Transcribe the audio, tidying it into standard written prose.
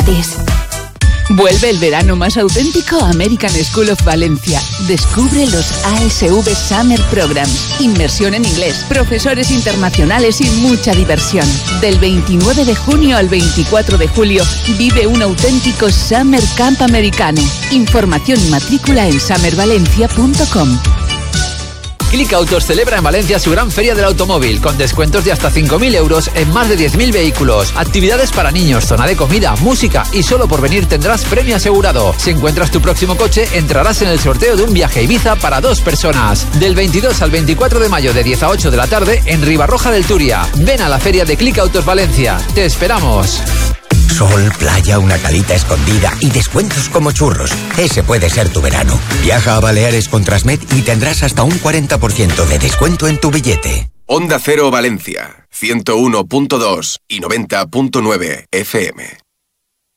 gratis. Vuelve el verano más auténtico a American School of Valencia. Descubre los ASV Summer Programs. Inmersión en inglés, profesores internacionales y mucha diversión. Del 29 de junio al 24 de julio, vive un auténtico Summer Camp americano. Información y matrícula en summervalencia.com. Click Autos celebra en Valencia su gran feria del automóvil, con descuentos de hasta 5.000 euros en más de 10.000 vehículos. Actividades para niños, zona de comida, música y solo por venir tendrás premio asegurado. Si encuentras tu próximo coche, entrarás en el sorteo de un viaje a Ibiza para 2 personas. Del 22 al 24 de mayo de 10 a 8 de la tarde en Ribarroja del Turia. Ven a la feria de Click Autos Valencia. ¡Te esperamos! Sol, playa, una calita escondida y descuentos como churros. Ese puede ser tu verano. Viaja a Baleares con Transmed y tendrás hasta un 40% de descuento en tu billete. Onda Cero Valencia, 101.2 y 90.9 FM.